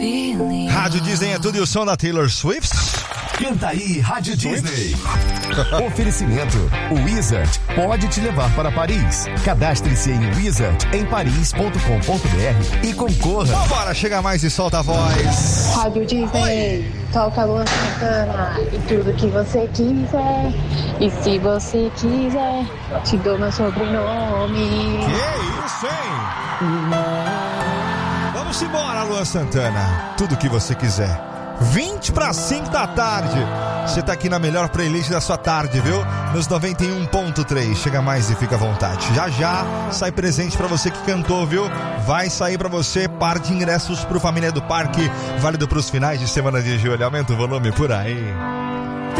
Rádio Disney é tudo e o som da Taylor Swift. Canta aí, Rádio Disney. Oferecimento. O Wizard pode te levar para Paris. Cadastre-se em wizardemparis.com.br e concorra. Vambora, chega mais e solta a voz. Rádio Disney, toca Luan Santana e tudo que você quiser. E se você quiser, te dou meu sobrenome. Que isso, hein? Vamos embora, Luan Santana. Tudo que você quiser. 20 para 5 da tarde. Você tá aqui na melhor playlist da sua tarde, viu? Nos 91.3. Chega mais e fica à vontade. Já já sai presente pra você que cantou, viu? Vai sair pra você par de ingressos pro Família do Parque, válido pros finais de semana de julho. Aumenta o volume por aí.